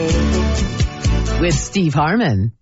With Steve Harmon.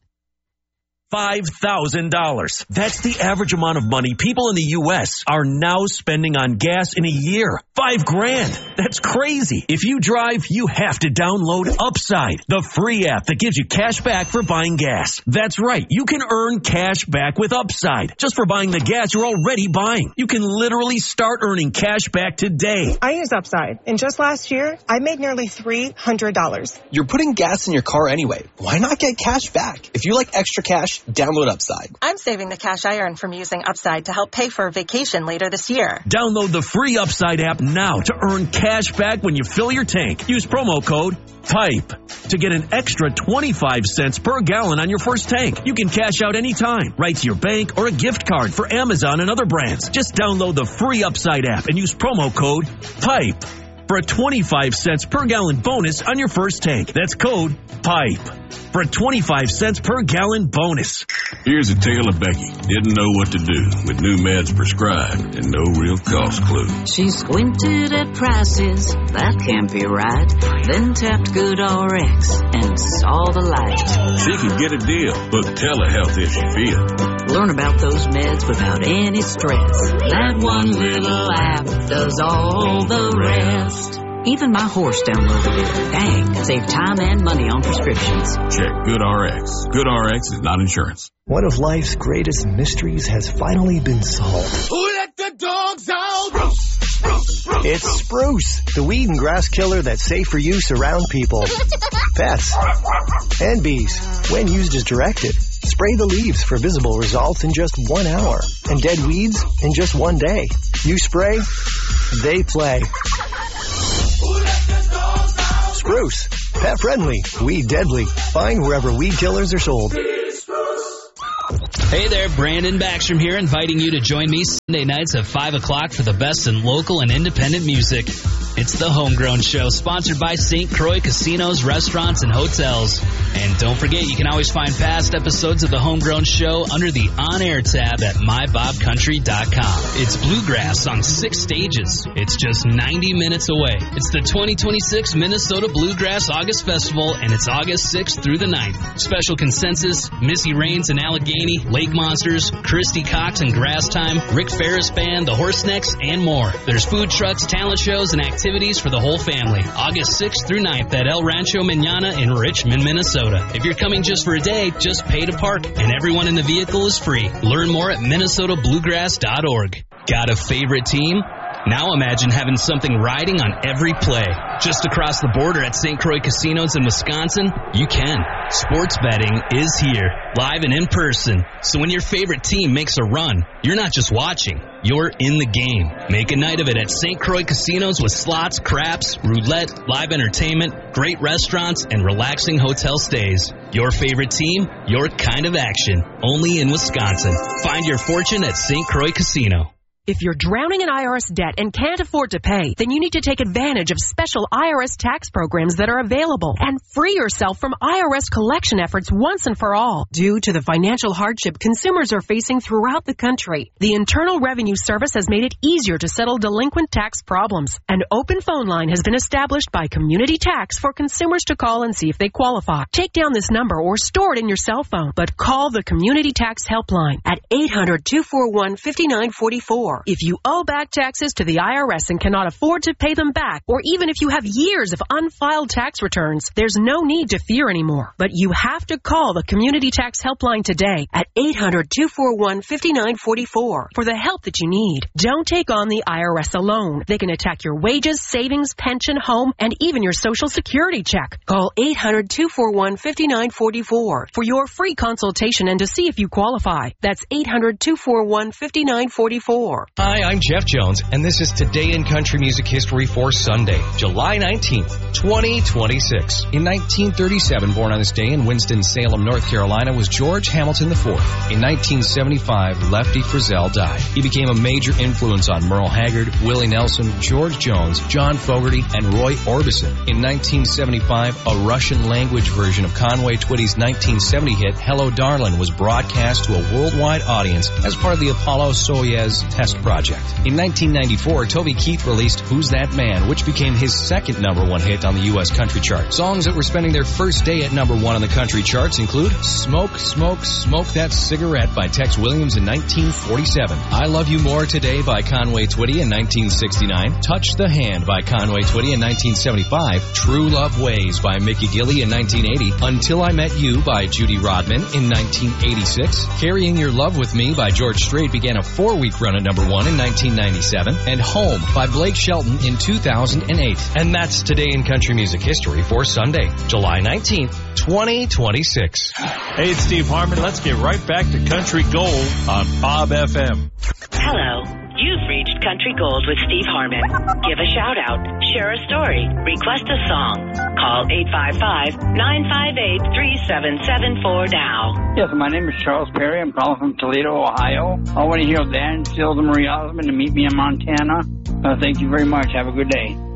$5,000. That's the average amount of money people in the U.S. are now spending on gas in a year. $5,000. That's crazy. If you drive, you have to download Upside, the free app that gives you cash back for buying gas. That's right. You can earn cash back with Upside just for buying the gas you're already buying. You can literally start earning cash back today. I use Upside, and just last year, I made nearly $300. You're putting gas in your car anyway. Why not get cash back? If you like extra cash, download Upside. I'm saving the cash I earn from using Upside to help pay for a vacation later this year. Download the free Upside app now to earn cash back when you fill your tank. Use promo code PIPE to get an extra 25 cents per gallon on your first tank. You can cash out anytime, right to your bank or a gift card for Amazon and other brands. Just download the free Upside app and use promo code PIPE for a 25 cents per gallon bonus on your first tank. That's code PIPE for a 25 cents per gallon bonus. Here's a tale of Becky. Didn't know what to do with new meds prescribed and no real cost clue. She squinted at prices, that can't be right. Then tapped GoodRx and saw the light. She can get a deal. Book telehealth if she feels. Learn about those meds without any stress. That one little app does all the rest. Even my horse downloaded it. Dang, save time and money on prescriptions. Check GoodRx. GoodRx is not insurance. One of life's greatest mysteries has finally been solved. Who let the dogs out? It's Spruce, the weed and grass killer that's safe for use around people, pets, and bees. When used as directed, spray the leaves for visible results in just 1 hour, and dead weeds in just 1 day. You spray, they play. Spruce, pet friendly, weed deadly. Find wherever weed killers are sold. Hey there, Brandon Backstrom here, inviting you to join me Sunday nights at 5 o'clock for the best in local and independent music. It's the Homegrown Show, sponsored by St. Croix Casinos, Restaurants, and Hotels. And don't forget, you can always find past episodes of the Homegrown Show under the On-Air tab at mybobcountry.com. It's bluegrass on 6 stages. It's just 90 minutes away. It's the 2026 Minnesota Bluegrass August Festival, and it's August 6th through the 9th. Special Consensus, Missy Raines and Allegheny, Lake Monsters, Christy Cox and Grass Time, Rick Ferris Band, the Horsenecks, and more. There's food trucks, talent shows, and activities for the whole family. August 6th through 9th at El Rancho Manana in Richmond, Minnesota. If you're coming just for a day, just pay to park, and everyone in the vehicle is free. Learn more at minnesotabluegrass.org. Got a favorite team? Now imagine having something riding on every play. Just across the border at St. Croix Casinos in Wisconsin, you can. Sports betting is here, live and in person. So when your favorite team makes a run, you're not just watching, you're in the game. Make a night of it at St. Croix Casinos with slots, craps, roulette, live entertainment, great restaurants, and relaxing hotel stays. Your favorite team, your kind of action. Only in Wisconsin. Find your fortune at St. Croix Casino. If you're drowning in IRS debt and can't afford to pay, then you need to take advantage of special IRS tax programs that are available and free yourself from IRS collection efforts once and for all. Due to the financial hardship consumers are facing throughout the country, the Internal Revenue Service has made it easier to settle delinquent tax problems. An open phone line has been established by Community Tax for consumers to call and see if they qualify. Take down this number or store it in your cell phone, but call the Community Tax Helpline at 800-241-5944. If you owe back taxes to the IRS and cannot afford to pay them back, or even if you have years of unfiled tax returns, there's no need to fear anymore. But you have to call the Community Tax Helpline today at 800-241-5944 for the help that you need. Don't take on the IRS alone. They can attack your wages, savings, pension, home, and even your Social Security check. Call 800-241-5944 for your free consultation and to see if you qualify. That's 800-241-5944. Hi, I'm Jeff Jones, and this is Today in Country Music History for Sunday, July 19th, 2026. In 1937, born on this day in Winston-Salem, North Carolina, was George Hamilton IV. In 1975, Lefty Frizzell died. He became a major influence on Merle Haggard, Willie Nelson, George Jones, John Fogerty, and Roy Orbison. In 1975, a Russian-language version of Conway Twitty's 1970 hit, Hello Darlin', was broadcast to a worldwide audience as part of the Apollo-Soyuz test West project. In 1994, Toby Keith released Who's That Man, which became his second #1 hit on the U.S. country chart. Songs that were spending their first day at #1 on the country charts include Smoke, Smoke, Smoke That Cigarette by Tex Williams in 1947, I Love You More Today by Conway Twitty in 1969, Touch the Hand by Conway Twitty in 1975, True Love Ways by Mickey Gilley in 1980, Until I Met You by Judy Rodman in 1986, Carrying Your Love With Me by George Strait began a 4-week run at #1 in 1997, and Home by Blake Shelton in 2008. And that's Today in Country Music History for Sunday, July 19th, 2026. Hey, it's Steve Harmon. Let's get right back to Country Gold on Bob FM. Hello. You've reached Country Gold with Steve Harmon. Give a shout out, share a story, request a song. Call 855-958-3774 now. Yes, my name is Charles Perry. I'm calling from Toledo, Ohio. I want to hear Dan Stills and Marie Osmond to meet me in Montana. Thank you very much. Have a good day.